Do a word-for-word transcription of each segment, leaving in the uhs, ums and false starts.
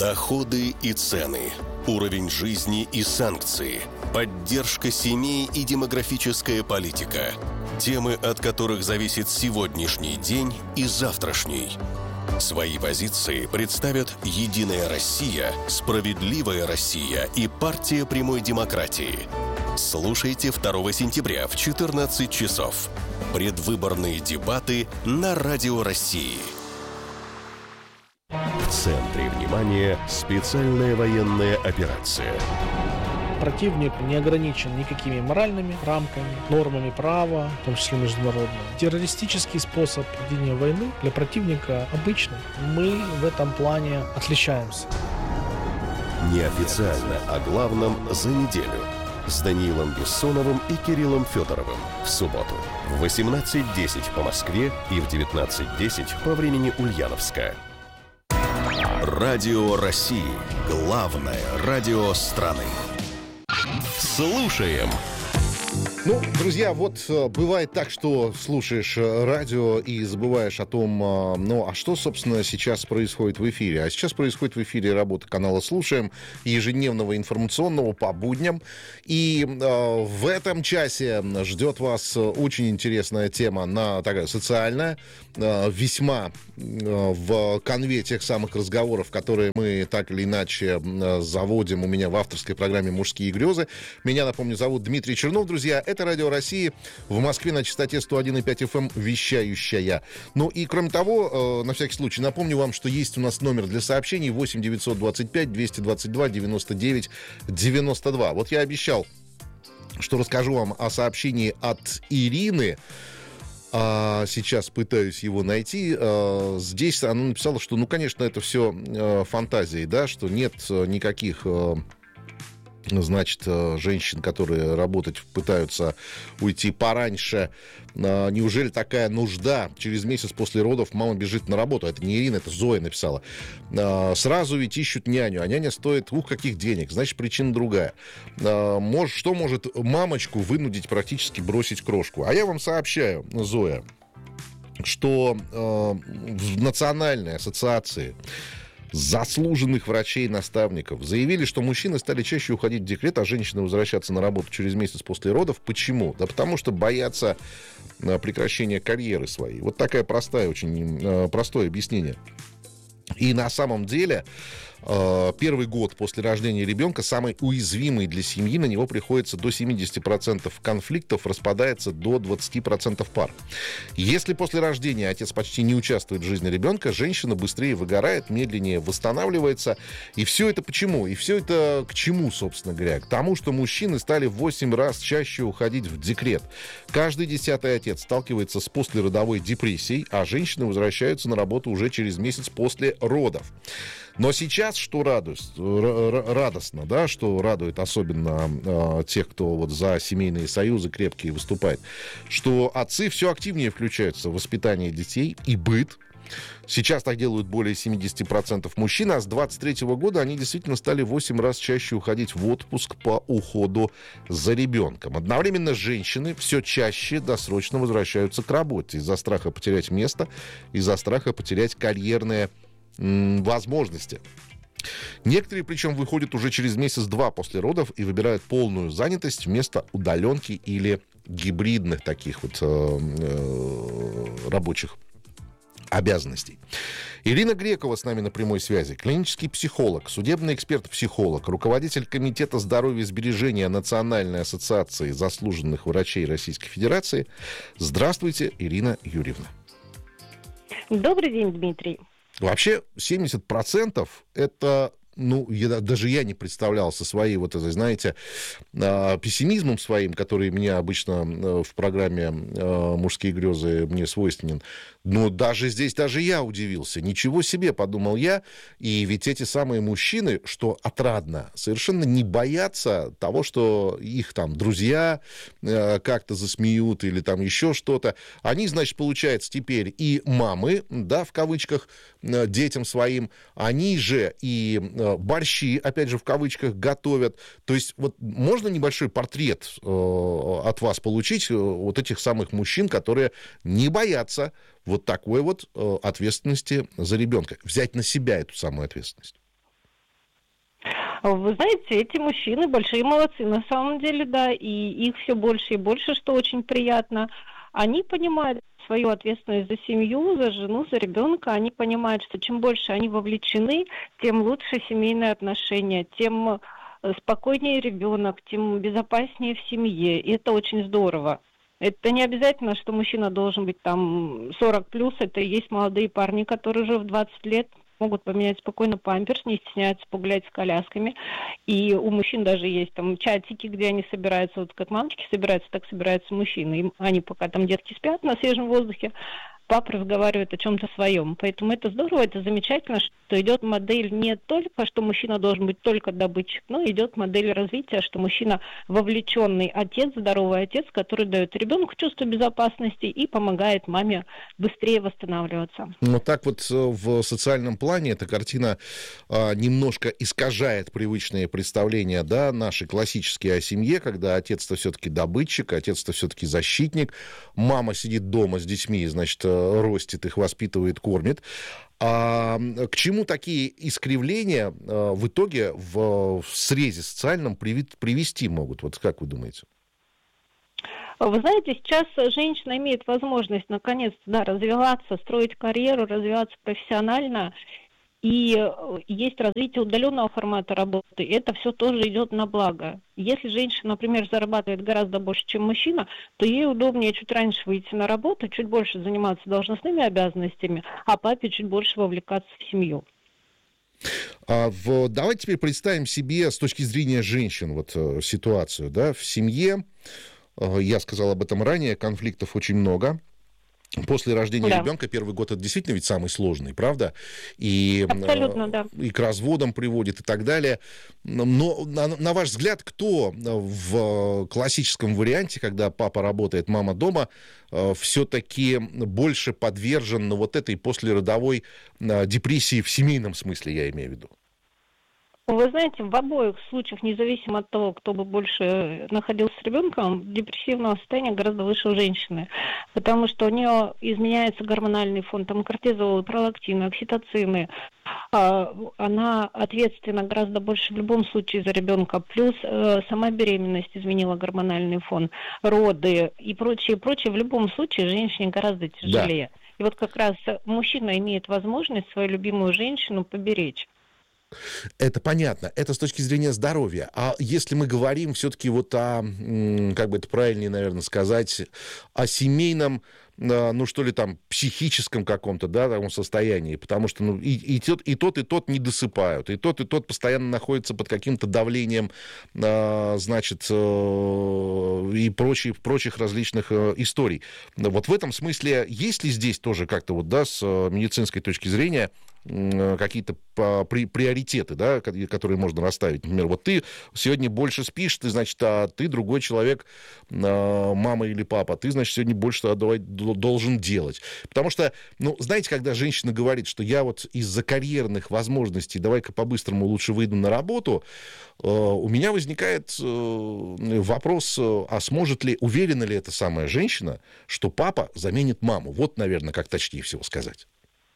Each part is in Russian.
Доходы и цены, уровень жизни и санкции, поддержка семей и демографическая политика. Темы, от которых зависит сегодняшний день и завтрашний. Свои позиции представят «Единая Россия», «Справедливая Россия» и «Партия прямой демократии». Слушайте второго сентября в четырнадцать часов. Предвыборные дебаты на Радио России. В центре внимания специальная военная операция. Противник не ограничен никакими моральными рамками, нормами права, в том числе международного. Террористический способ ведения войны для противника обычный. Мы в этом плане отличаемся. Неофициально о главном за неделю. С Даниилом Бессоновым и Кириллом Федоровым. В субботу в восемнадцать десять по Москве и в девятнадцать десять по времени Ульяновска. Радио России. Главное радио страны. Слушаем. Ну, друзья, вот бывает так, что слушаешь радио и забываешь о том, ну, а что, собственно, сейчас происходит в эфире. А сейчас происходит в эфире работа канала «Слушаем», ежедневного информационного по будням. И э, в этом часе ждет вас очень интересная тема, на, такая социальная, э, весьма э, в конве тех самых разговоров, которые мы так или иначе э, заводим у меня в авторской программе «Мужские грезы». Меня, напомню, зовут Дмитрий Чернов, друзья. Это Радио России, в Москве на частоте сто один и пять эф эм, вещающая. Ну и, кроме того, э, на всякий случай, напомню вам, что есть у нас номер для сообщений восемь девятьсот двадцать пять двести двадцать два девяносто девять девяносто два. Вот я обещал, что расскажу вам о сообщении от Ирины. А сейчас пытаюсь его найти. А, здесь она написала, что, ну, конечно, это все а, фантазии, да, что нет никаких... А, значит, женщин, которые работать пытаются уйти пораньше. Неужели такая нужда? Через месяц после родов мама бежит на работу. Это не Ирина, это Зоя написала. Сразу ведь ищут няню, а няня стоит ух, каких денег. Значит, причина другая. Может, что может мамочку вынудить практически бросить крошку? А я вам сообщаю, Зоя, что в Национальной ассоциации заслуженных врачей и наставников заявили, что мужчины стали чаще уходить в декрет, а женщины возвращаться на работу через месяц после родов. Почему? Да потому что боятся прекращения карьеры своей. Вот такая простая, очень простое объяснение. И на самом деле первый год после рождения ребенка самый уязвимый для семьи, на него приходится до семьдесят процентов конфликтов, распадается до двадцать процентов пар. Если после рождения отец почти не участвует в жизни ребенка, женщина быстрее выгорает, медленнее восстанавливается. И все это почему? И все это к чему, собственно говоря? К тому, что мужчины стали в восемь раз чаще уходить в декрет. Каждый десятый отец сталкивается с послеродовой депрессией, а женщины возвращаются на работу уже через месяц после родов. Но сейчас, что радует, радостно, да, что радует особенно э, тех, кто вот за семейные союзы крепкие выступает, что отцы все активнее включаются в воспитание детей и быт. Сейчас так делают более семьдесят процентов мужчин, а с двадцать третьего года они действительно стали в восемь раз чаще уходить в отпуск по уходу за ребенком. Одновременно женщины все чаще досрочно возвращаются к работе из-за страха потерять место, из-за страха потерять карьерное возможности. Некоторые, причем, выходят уже через месяц-два после родов и выбирают полную занятость вместо удаленки или гибридных таких вот э, э, рабочих обязанностей. Ирина Грекова с нами на прямой связи. Клинический психолог, судебный эксперт-психолог, руководитель Комитета здоровья и сбережения Национальной ассоциации заслуженных врачей Российской Федерации. Здравствуйте, Ирина Юрьевна. Добрый день, Дмитрий. Вообще семьдесят процентов это, ну, я, даже я не представлял со своей, вот этой, знаете, пессимизмом своим, который мне обычно в программе «Мужские грезы» мне свойственен. Но даже здесь даже я удивился. Ничего себе, подумал я. И ведь эти самые мужчины, что отрадно, совершенно не боятся того, что их там друзья как-то засмеют или там еще что-то. Они, значит, получается теперь и мамы, да, в кавычках, детям своим, они же и борщи, опять же, в кавычках, готовят. То есть вот можно небольшой портрет э, от вас получить, э, вот этих самых мужчин, которые не боятся вот такой вот э, ответственности за ребенка, взять на себя эту самую ответственность? Вы знаете, эти мужчины большие молодцы на самом деле, да, и их все больше и больше, что очень приятно. Они понимают свою ответственность за семью, за жену, за ребенка. Они понимают, что чем больше они вовлечены, тем лучше семейные отношения, тем спокойнее ребенок, тем безопаснее в семье. И это очень здорово. Это не обязательно, что мужчина должен быть там сорок плюс. Это и есть молодые парни, которые уже в двадцать лет могут поменять спокойно памперс, не стесняются погулять с колясками. И у мужчин даже есть там чатики, где они собираются, вот как мамочки собираются, так собираются мужчины. И они пока там детки спят на свежем воздухе, папа разговаривает о чем-то своем. Поэтому это здорово, это замечательно, что идет модель не только, что мужчина должен быть только добытчик, но идет модель развития, что мужчина вовлеченный отец, здоровый отец, который дает ребенку чувство безопасности и помогает маме быстрее восстанавливаться. Ну так вот в социальном плане эта картина а, немножко искажает привычные представления, да, наши классические о семье, когда отец-то все-таки добытчик, отец-то все-таки защитник, мама сидит дома с детьми, значит, ростит их, воспитывает, кормит. А к чему такие искривления в итоге в срезе социальном привести могут? Вот как вы думаете? Вы знаете, сейчас женщина имеет возможность наконец-то, да, развиваться, строить карьеру, развиваться профессионально. И есть развитие удаленного формата работы, и это все тоже идет на благо. Если женщина, например, зарабатывает гораздо больше, чем мужчина, то ей удобнее чуть раньше выйти на работу, чуть больше заниматься должностными обязанностями, а папе чуть больше вовлекаться в семью. А в, давайте теперь представим себе с точки зрения женщин вот, ситуацию. Да, в семье, я сказал об этом ранее, конфликтов очень много. После рождения да. ребенка первый год это действительно ведь самый сложный, правда? И, абсолютно, да. И к разводам приводит и так далее. Но на, на ваш взгляд, кто в классическом варианте, когда папа работает, мама дома, все-таки больше подвержен вот этой послеродовой депрессии в семейном смысле, я имею в виду? Вы знаете, в обоих случаях, независимо от того, кто бы больше находился с ребенком, депрессивного состояния гораздо выше у женщины, потому что у нее изменяется гормональный фон, там кортизол, пролактины, окситоцины, она ответственна гораздо больше в любом случае за ребенка, плюс сама беременность изменила гормональный фон, роды и прочее, прочее, в любом случае женщине гораздо тяжелее. Да. И вот как раз мужчина имеет возможность свою любимую женщину поберечь. Это понятно, это с точки зрения здоровья. А если мы говорим все-таки вот о, как бы это правильнее, наверное, сказать, о семейном, ну что ли там, психическом каком-то, да, таком состоянии, потому что ну, и, и, тот, и тот, и тот не досыпают, и тот, и тот постоянно находится под каким-то давлением, значит, и прочих, прочих различных историй. Вот в этом смысле, есть ли здесь тоже как-то вот, да, с медицинской точки зрения какие-то при, приоритеты, да, которые можно расставить. Например, вот ты сегодня больше спишь, ты, значит, а ты другой человек, мама или папа, ты, значит, сегодня больше отдавать должен делать. Потому что, ну, знаете, когда женщина говорит, что я вот из-за карьерных возможностей давай-ка по-быстрому лучше выйду на работу, у меня возникает вопрос, а сможет ли, уверена ли эта самая женщина, что папа заменит маму? Вот, наверное, как точнее всего сказать.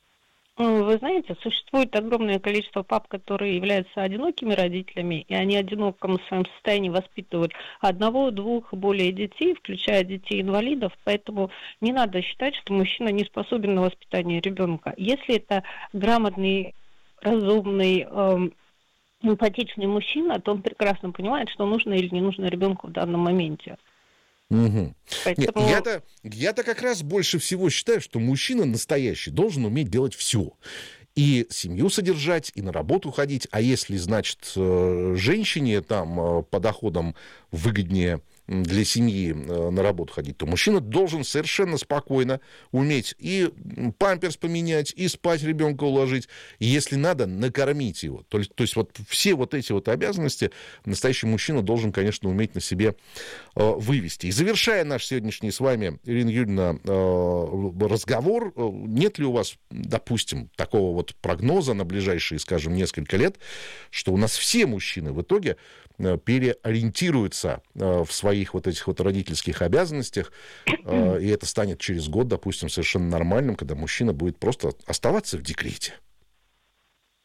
Вы знаете, существует огромное количество пап, которые являются одинокими родителями, и они в одиноком своем состоянии воспитывают одного, двух, более детей, включая детей-инвалидов, поэтому не надо считать, что мужчина не способен на воспитание ребенка. Если это грамотный, разумный, эм, эмпатичный мужчина, то он прекрасно понимает, что нужно или не нужно ребенку в данном моменте. Угу. Поэтому... Нет, я-то, я-то как раз больше всего считаю, что мужчина настоящий должен уметь делать все. И семью содержать, и на работу ходить. А если, значит, женщине там по доходам выгоднее для семьи на работу ходить, то мужчина должен совершенно спокойно уметь и памперс поменять, и спать ребенка уложить, и, если надо, накормить его. То есть, то есть вот все вот эти вот обязанности настоящий мужчина должен, конечно, уметь на себе э, вывести. И завершая наш сегодняшний с вами, Ирина Юрьевна, э, разговор, нет ли у вас, допустим, такого вот прогноза на ближайшие, скажем, несколько лет, что у нас все мужчины в итоге переориентируются в своих вот этих вот родительских обязанностях, и это станет через год, допустим, совершенно нормальным, когда мужчина будет просто оставаться в декрете?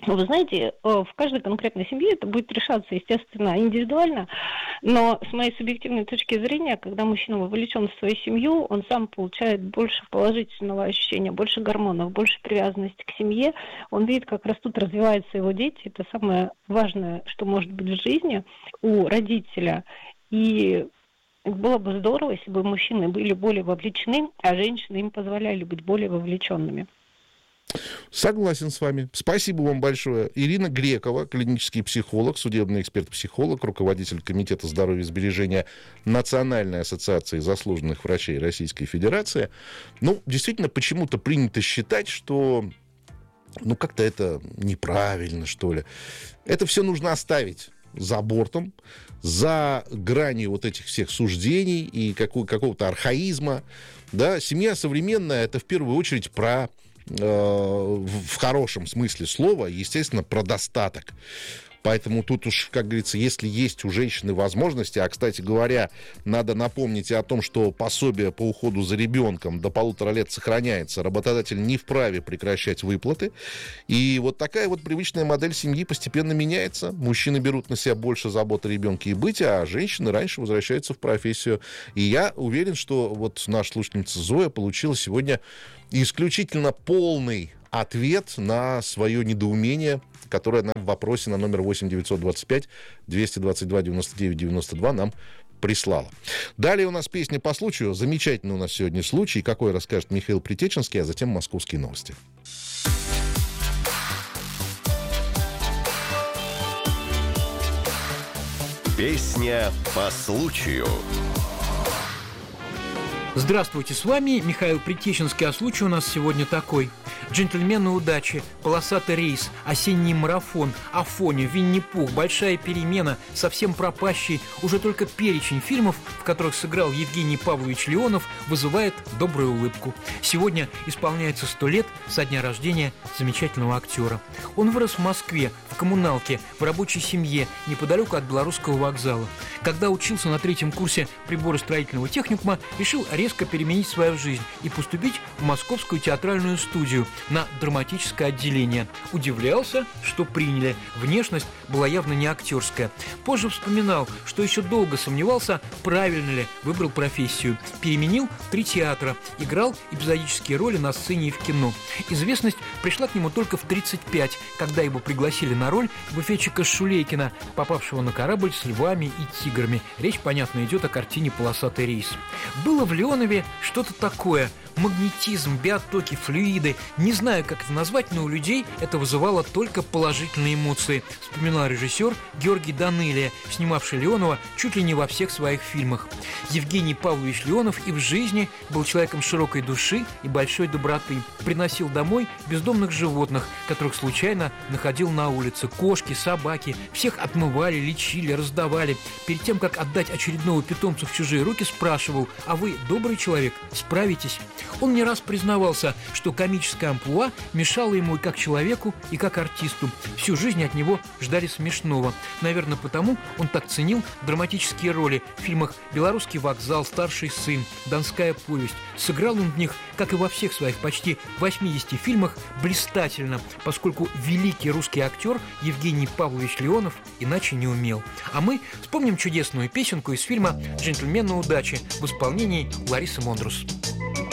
Вы знаете, в каждой конкретной семье это будет решаться, естественно, индивидуально, но с моей субъективной точки зрения, когда мужчина вовлечен в свою семью, он сам получает больше положительного ощущения, больше гормонов, больше привязанности к семье, он видит, как растут, развиваются его дети, это самое важное, что может быть в жизни у родителя, и было бы здорово, если бы мужчины были более вовлечены, а женщины им позволяли быть более вовлеченными. Согласен с вами. Спасибо вам большое. Ирина Грекова, клинический психолог, судебный эксперт-психолог, руководитель Комитета здоровья и сбережения Национальной ассоциации заслуженных врачей Российской Федерации. Ну, действительно, почему-то принято считать, что ну, как-то это неправильно, что ли. Это все нужно оставить за бортом, за гранью вот этих всех суждений и какого- какого-то архаизма. Да? Семья современная — это в первую очередь про в хорошем смысле слова, естественно, про достаток. Поэтому тут уж, как говорится, если есть у женщины возможности, а, кстати говоря, надо напомнить и о том, что пособие по уходу за ребенком до полутора лет сохраняется, работодатель не вправе прекращать выплаты. И вот такая вот привычная модель семьи постепенно меняется. Мужчины берут на себя больше забот о ребенке и быте, а женщины раньше возвращаются в профессию. И я уверен, что вот наша слушательница Зоя получила сегодня исключительно полный ответ на свое недоумение, которое нам в вопросе на номер восемь девятьсот двадцать пять двести двадцать два девяносто девять девяносто два нам прислала. Далее у нас песня по случаю. Замечательный у нас сегодня случай, какой расскажет Михаил Притеченский, а затем московские новости. Песня по случаю. Здравствуйте, с вами Михаил Притеченский, а случай у нас сегодня такой. Джентльмены удачи, полосатый рейс, осенний марафон, Афоня, Винни-Пух, большая перемена, совсем пропащий. Уже только перечень фильмов, в которых сыграл Евгений Павлович Леонов, вызывает добрую улыбку. Сегодня исполняется сто лет со дня рождения замечательного актера. Он вырос в Москве, в коммуналке, в рабочей семье, неподалеку от Белорусского вокзала. Когда учился на третьем курсе приборостроительного техникума, решил резко переменить свою жизнь и поступить в Московскую театральную студию на драматическое отделение. Удивлялся, что приняли. Внешность была явно не актерская. Позже вспоминал, что еще долго сомневался, правильно ли выбрал профессию. Переменил три театра, играл эпизодические роли на сцене и в кино. Известность пришла к нему только в тридцать пять, когда его пригласили на роль буфетчика Шулейкина, попавшего на корабль с львами и тиграми. Речь, понятно, идет о картине «Полосатый рейс». Было в Леонове что-то такое. Магнетизм, биотоки, флюиды. Не знаю, как это назвать, но у людей это вызывало только положительные эмоции, вспоминал режиссер Георгий Данелия, снимавший Леонова чуть ли не во всех своих фильмах. Евгений Павлович Леонов и в жизни был человеком широкой души и большой доброты. Приносил домой бездомных животных, которых случайно находил на улице. Кошки, собаки. Всех отмывали, лечили, раздавали. Перед тем, как отдать очередного питомца в чужие руки, спрашивал: «А вы добрый человек? Справитесь?» Он не раз признавался, что комическое амплуа мешало ему и как человеку, и как артисту. Всю жизнь от него ждали смешного. Наверное, потому он так ценил драматические роли в фильмах «Белорусский вокзал», «Старший сын», «Донская повесть». Сыграл он в них, как и во всех своих почти восьмидесяти фильмах, блистательно, поскольку великий русский актер Евгений Павлович Леонов иначе не умел. А мы вспомним чудесную песенку из фильма «Джентльмены удачи» в исполнении Ларисы Мондрус.